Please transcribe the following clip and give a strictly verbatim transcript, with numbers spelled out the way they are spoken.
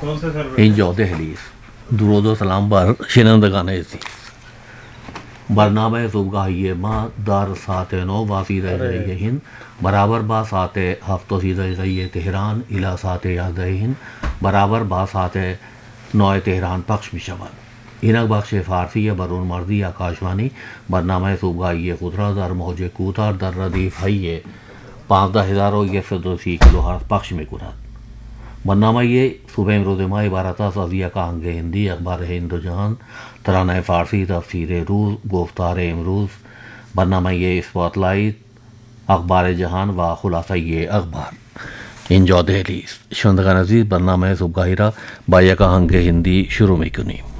اینجا دهلیز درود و سلام بر شنوندگان عزیز. برنامه صبحگاهی ما در ساعت نو با سیده دقیقه هند برابر با ساعت هفت و سی دقیقه تهران الی ساعت یازده هند برابر با ساعت نو تهران پخش می شود. اینک بخش فارسی برون مرزی آکاشوانی برنامه صبحگاهی خود را در موج کوتاه در ردیف های پانزده هزار و صد و سی کیلوهرتز پخش می کند. برنامه ये सुबह इमरोज़ माह इबारत सजिया का अंग हिंदी अखबार हिंद जहान तराना फ़ारसी तफसीर रूज़ गुफ्तार इमरूज़ बरनामा ये स्पॉटलाइट अखबार जहान व खुलासा ये अखबार इंजॉ दहलीज़ शंदगान अजीज़ बरनामा सुबह बाया का अंग हिंदी शुरू में कुनी